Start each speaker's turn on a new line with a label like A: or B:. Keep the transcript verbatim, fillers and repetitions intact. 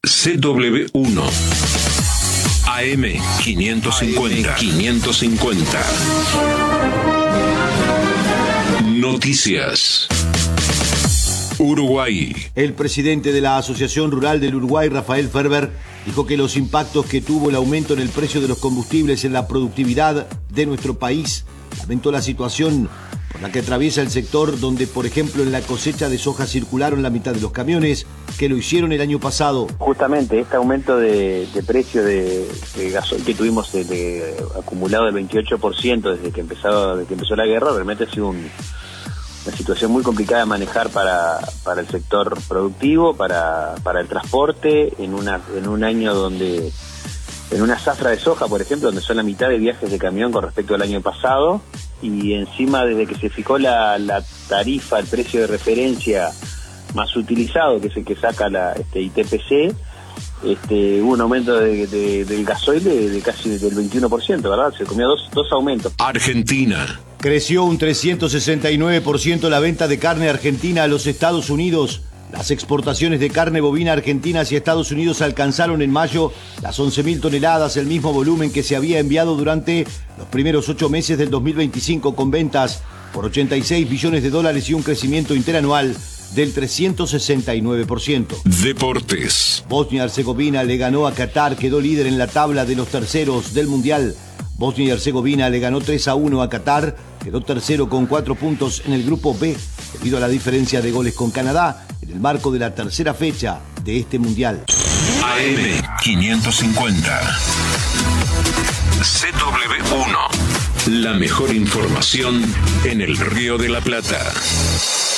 A: C W uno. A M quinientos cincuenta. quinientos cincuenta. Noticias. Uruguay.
B: El presidente de la Asociación Rural del Uruguay, Rafael Ferber, dijo que los impactos que tuvo el aumento en el precio de los combustibles en la productividad de nuestro país, lamentó la situación por la que atraviesa el sector, donde, por ejemplo, en la cosecha de soja circularon la mitad de los camiones que lo hicieron el año pasado.
C: Justamente este aumento de, de precio de, de gasoil que tuvimos de, de, acumulado del veintiocho por ciento desde que empezó, desde que empezó la guerra, realmente ha sido un... una situación muy complicada de manejar para, para el sector productivo, para, para el transporte, en una en un año donde, en una zafra de soja, por ejemplo, donde son la mitad de viajes de camión con respecto al año pasado, y encima desde que se fijó la, la tarifa, el precio de referencia más utilizado, que es el que saca la este, I T P C, este, hubo un aumento de, de, del gasoil de, de casi del veintiuno por ciento, ¿verdad? Se comió dos, dos aumentos.
A: Argentina.
B: Creció un trescientos sesenta y nueve por ciento la venta de carne argentina a los Estados Unidos. Las exportaciones de carne bovina argentina hacia Estados Unidos alcanzaron en mayo las once mil toneladas, el mismo volumen que se había enviado durante los primeros ocho meses del dos mil veinticinco, con ventas por ochenta y seis billones de dólares y un crecimiento interanual del trescientos sesenta y nueve por ciento.
A: Deportes.
B: Bosnia-Herzegovina le ganó a Qatar, quedó líder en la tabla de los terceros del Mundial. Bosnia y Herzegovina le ganó tres a uno a Qatar, quedó tercero con cuatro puntos en el grupo B, debido a la diferencia de goles con Canadá, en el marco de la tercera fecha de este Mundial.
A: A M quinientos cincuenta. C W uno. La mejor información en el Río de la Plata.